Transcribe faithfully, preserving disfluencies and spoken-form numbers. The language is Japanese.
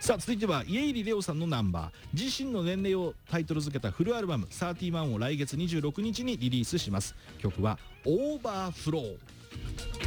さあ続いては家入レオさんのナンバー、自身の年齢をタイトル付けたフルアルバムサーティワンを来月にじゅうろくにちにリリースします。曲はオーバーフロー。